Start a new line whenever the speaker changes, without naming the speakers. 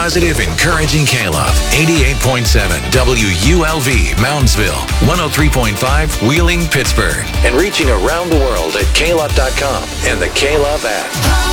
positive, encouraging K-Love. 88.7 WULV, Moundsville. 103.5 Wheeling, Pittsburgh. And reaching around the world at klove.com and the K-Love app.